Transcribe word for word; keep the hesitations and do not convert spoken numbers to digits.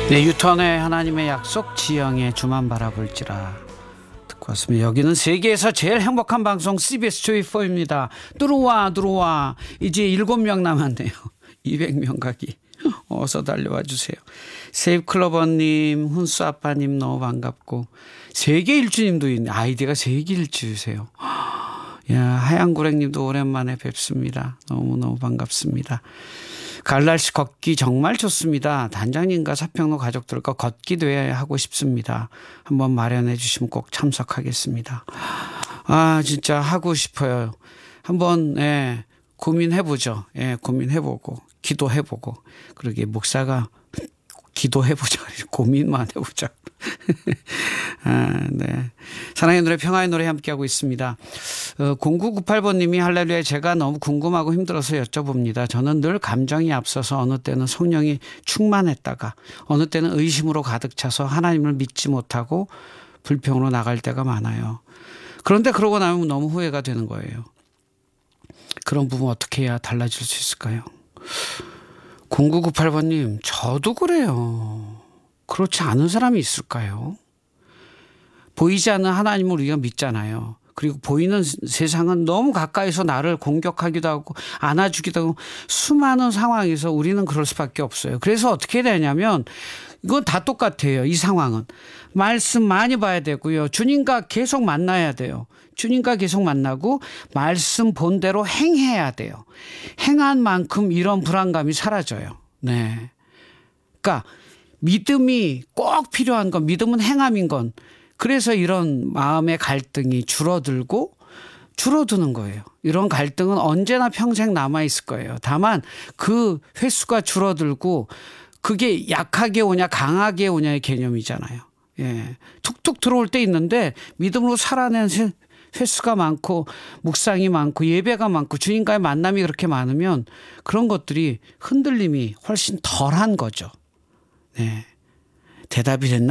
네, 유턴의 하나님의 약속, 지영의 주만 바라볼지라 듣고 왔습니다. 여기는 세계에서 제일 행복한 방송 씨비에스 조이포입니다. 들어와 들어와. 이제 일곱 명 남았네요. 이백 명 가기. 어서 달려와 주세요. 세입클로버님, 훈수 아빠님 너무 반갑고, 세계 일주님도 있네. 아이디가 세계 일주세요. 야, 하얀구랭님도 오랜만에 뵙습니다. 너무너무 반갑습니다. 가을 날씨 걷기 정말 좋습니다. 단장님과 사평로 가족들과 걷기 대회 하고 싶습니다. 한번 마련해 주시면 꼭 참석하겠습니다. 아, 진짜 하고 싶어요. 한번 예, 고민해보죠. 예, 고민해보고 기도해보고. 그러게 목사가 기도해보자. 고민만 해보자. 아, 네. 사랑의 노래, 평화의 노래 함께하고 있습니다. 어, 공구구팔 번님이 할렐루야, 제가 너무 궁금하고 힘들어서 여쭤봅니다. 저는 늘 감정이 앞서서 어느 때는 성령이 충만했다가 어느 때는 의심으로 가득 차서 하나님을 믿지 못하고 불평으로 나갈 때가 많아요. 그런데 그러고 나면 너무 후회가 되는 거예요. 그런 부분 어떻게 해야 달라질 수 있을까요? 공구구팔 번님, 저도 그래요. 그렇지 않은 사람이 있을까요? 보이지 않는 하나님을 우리가 믿잖아요. 그리고 보이는 세상은 너무 가까이서 나를 공격하기도 하고 안아주기도 하고 수많은 상황에서 우리는 그럴 수밖에 없어요. 그래서 어떻게 되냐면 이건 다 똑같아요. 이 상황은. 말씀 많이 봐야 되고요. 주님과 계속 만나야 돼요. 주님과 계속 만나고 말씀 본대로 행해야 돼요. 행한 만큼 이런 불안감이 사라져요. 네. 그러니까 믿음이 꼭 필요한 건, 믿음은 행함인 건, 그래서 이런 마음의 갈등이 줄어들고 줄어드는 거예요. 이런 갈등은 언제나 평생 남아있을 거예요. 다만 그 횟수가 줄어들고 그게 약하게 오냐 강하게 오냐의 개념이잖아요. 예. 툭툭 들어올 때 있는데 믿음으로 살아낸 횟수가 많고 묵상이 많고 예배가 많고 주님과의 만남이 그렇게 많으면 그런 것들이 흔들림이 훨씬 덜한 거죠. 네. 대답이 됐나?